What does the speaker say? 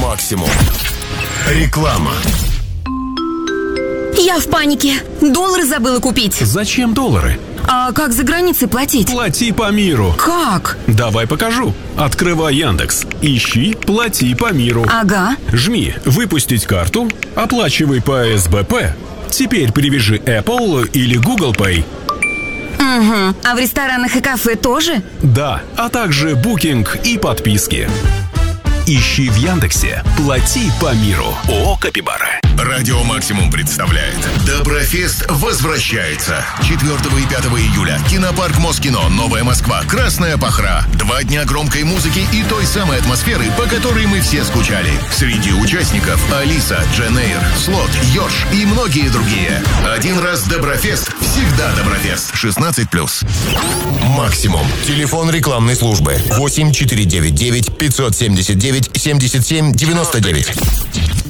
Максимум. Реклама. Я в панике. Доллары забыла купить. Зачем доллары? А как за границей платить? Плати по миру. Как? Давай покажу. Открывай Яндекс. Ищи «Плати по миру». Ага. Жми «Выпустить карту», оплачивай по СБП. Теперь привяжи Apple или Google Pay. Угу. А в ресторанах и кафе тоже? Да, а также букинг и подписки. Ищи в Яндексе «Плати по миру». ООО «Капибара». Радио Максимум представляет Доброфест возвращается 4 и 5 июля. Кинопарк Москино, Новая Москва, Красная Пахра. 2 дня громкой музыки и той самой атмосферы, по которой мы все скучали. Среди участников Алиса, Джен Эйр, Слот, Йорш и многие другие. Один раз Доброфест, всегда Доброфест. 16+. Максимум. Телефон рекламной службы 8499 579 77 99.